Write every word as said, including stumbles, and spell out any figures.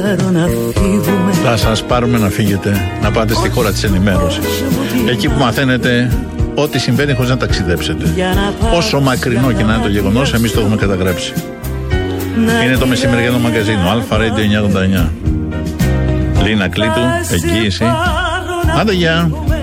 Θα σας πάρουμε να φύγετε, να πάτε στη χώρα της ενημέρωσης, εκεί που μαθαίνετε ό,τι συμβαίνει χωρίς να ταξιδέψετε. Όσο μακρινό και να είναι το γεγονός, εμείς το έχουμε καταγράψει. Είναι το μεσημεριανό μαγκαζίνο Αλφα Radio εννιακόσια ογδόντα εννιά. Λίνα Κλήτου, εγγύηση. Άντε γεια.